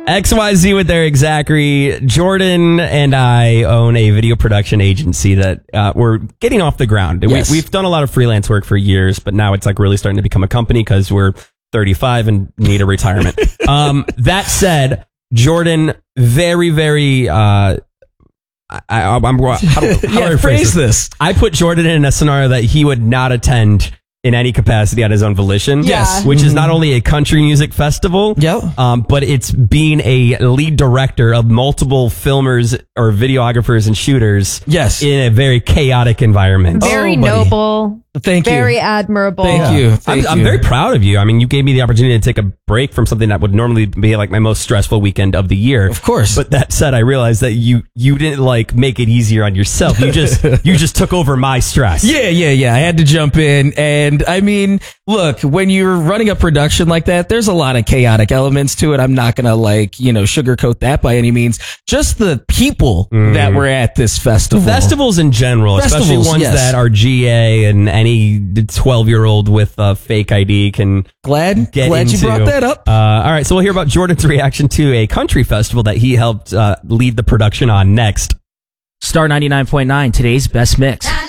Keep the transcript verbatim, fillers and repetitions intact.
X Y Z with Eric Zachary. Jordan and I own a video production agency that uh, we're getting off the ground. Yes. We, we've done a lot of freelance work for years, but now it's like really starting to become a company because we're thirty-five and need a retirement. um, that said, Jordan, very, very... Uh, I, I, I'm, how do, how yeah, do I phrase, phrase this? I put Jordan in a scenario that he would not attend in any capacity at his own volition. Yes. Which is not only a country music festival, Yep. um, but it's being a lead director of multiple filmers or videographers and shooters Yes. in a very chaotic environment. Very Oh, buddy. noble. Thank you. Very admirable. Thank you. I'm, Thank I'm you. very proud of you. I mean, you gave me the opportunity to take a break from something that would normally be like my most stressful weekend of the year. Of course. But that said, I realized that you you didn't like make it easier on yourself. You just you just took over my stress. Yeah, yeah, yeah. I had to jump in. And I mean, look, when you're running a production like that, there's a lot of chaotic elements to it. I'm not going to like, you know, sugarcoat that by any means. Just the people that were at this festival. Festivals in general, especially Festivals, ones yes. that are G A and any twelve year old with a fake I D can Glad, get glad into. you brought that up. Uh, all right, so we'll hear about Jordan's reaction to a country festival that he helped uh, lead the production on next. Star ninety-nine point nine, today's best mix.